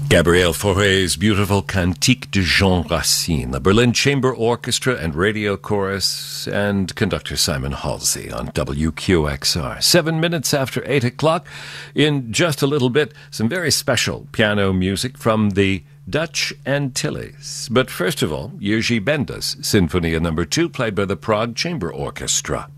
Gabriel Fauré's beautiful Cantique de Jean Racine, the Berlin Chamber Orchestra and Radio Chorus, and conductor Simon Halsey on WQXR. 7 minutes after 8 o'clock. In just a little bit, some very special piano music from the Dutch Antilles. But first of all, Jerzy Benda's Sinfonia No. 2, played by the Prague Chamber Orchestra.